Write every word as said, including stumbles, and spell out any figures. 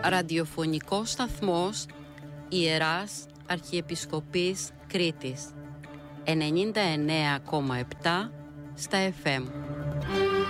Ραδιοφωνικός σταθμός Ιεράς Αρχιεπισκοπής Κρήτης ενενήντα εννέα κόμμα επτά στα εφ εμ.